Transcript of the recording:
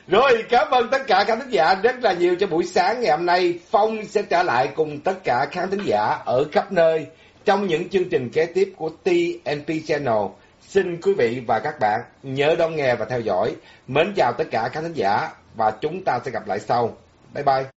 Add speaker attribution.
Speaker 1: Rồi, cảm ơn tất cả khán thính giả rất là nhiều cho buổi sáng ngày hôm nay. Phong sẽ trở lại cùng tất cả khán thính giả ở khắp nơi trong những chương trình kế tiếp của TNP Channel. Xin quý vị và các bạn nhớ đón nghe và theo dõi. Mến chào tất cả khán thính giả và chúng ta sẽ gặp lại sau. Bye bye.